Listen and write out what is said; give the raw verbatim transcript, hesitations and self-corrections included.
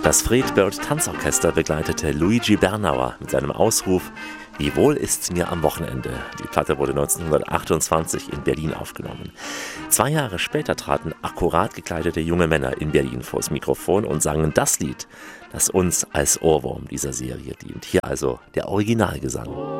Das Fred Bird Tanzorchester begleitete Luigi Bernauer mit seinem Ausruf »Wie wohl ist's mir am Wochenende«. Die Platte wurde neunzehnhundertachtundzwanzig in Berlin aufgenommen. Zwei Jahre später traten akkurat gekleidete junge Männer in Berlin vors Mikrofon und sangen das Lied, das uns als Ohrwurm dieser Serie dient. Hier also der Originalgesang.